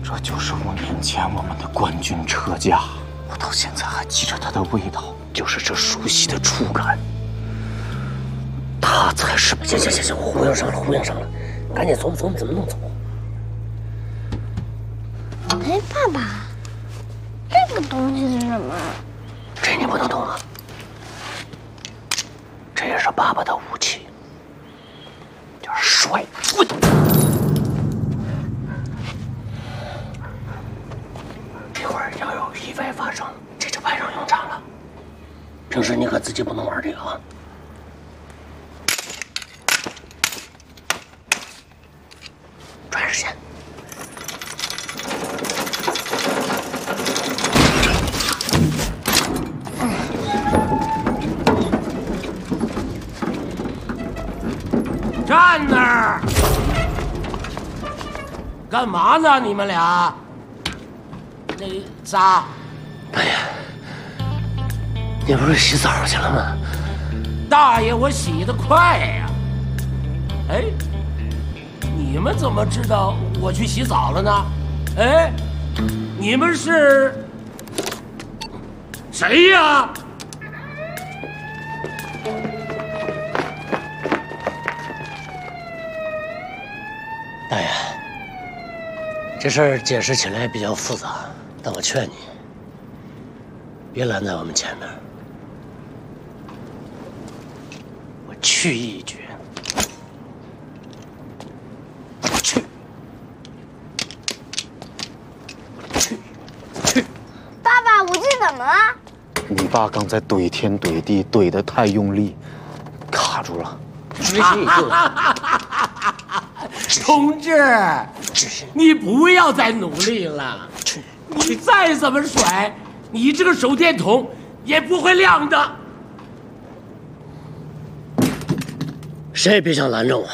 这就是5年前我们的冠军车架，我到现在还记着它的味道，就是这熟悉的触感。它才是…… 行，忽悠上了，赶紧琢磨琢磨怎么弄走。 哎，爸爸，这个东西是什么？ 这你不能动啊！这也是爸爸的武器，就是摔。一会儿要有意外发生，这就派上用场了。平时你可自己不能玩这个啊！抓紧时间。 站那儿！干嘛呢？你们俩？那仨？ 哎呀，你不是洗澡去了吗？ 大爷，我洗得快呀！哎，你们怎么知道我去洗澡了呢？哎，你们是谁呀？ 大爷，这事儿解释起来比较复杂，但我劝你别拦在我们前面。我去意已决，去。 爸爸，武器怎么了？ 你爸刚才怼天怼地怼得太用力，卡住了。 同志，你不要再努力了。你再怎么甩，你这个手电筒也不会亮的。 谁也别想拦着我。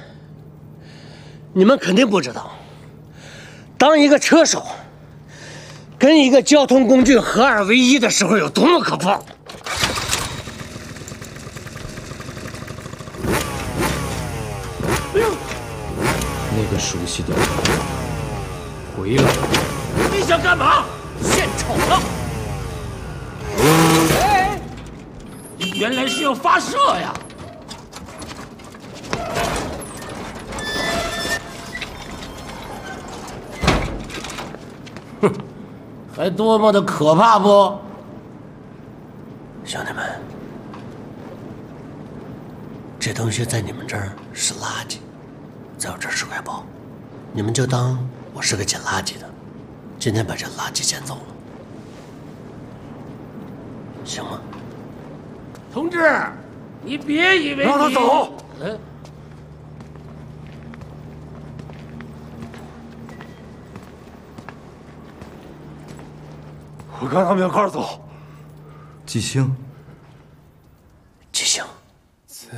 你们肯定不知道，当一个车手跟一个交通工具合二为一的时候有多么可怕。 那个熟悉的人回来了。 你想干嘛？献丑了？哎，原来是要发射呀！哼，还多么的可怕不？ 兄弟们，这东西在你们这儿是垃圾，在我这儿是块宝，你们就当我是个捡垃圾的，今天把这垃圾捡走了，行吗？ 同志，你别以为让他走。我跟他们一块儿走。 季星，